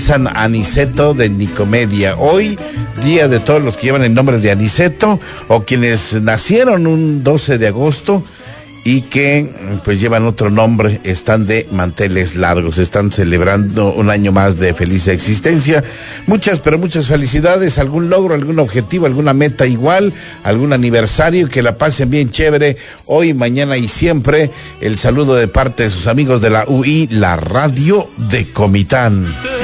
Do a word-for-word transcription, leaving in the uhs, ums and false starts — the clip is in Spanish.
San Aniceto de Nicomedia. Hoy, día de todos los que llevan el nombre de Aniceto o quienes nacieron un doce de agosto y que pues llevan otro nombre, están de manteles largos, están celebrando un año más de feliz existencia. Muchas, pero muchas felicidades, algún logro, algún objetivo, alguna meta igual, algún aniversario, que la pasen bien chévere hoy, mañana y siempre. El saludo de parte de sus amigos de la U I, la radio de Comitán.